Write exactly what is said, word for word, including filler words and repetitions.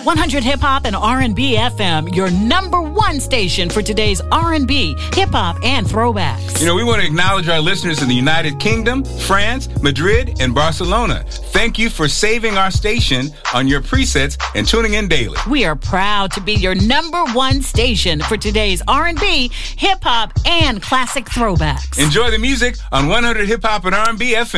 one hundred Hip Hop and R and B F M, your number one station for today's R and B, hip hop, and throwbacks. You know, we want to acknowledge our listeners in the United Kingdom, France, Madrid, and Barcelona. Thank you for saving our station on your presets and tuning in daily. We are proud to be your number one station for today's R and B, hip hop, and classic throwbacks. Enjoy the music on one hundred Hip Hop and R and B F M.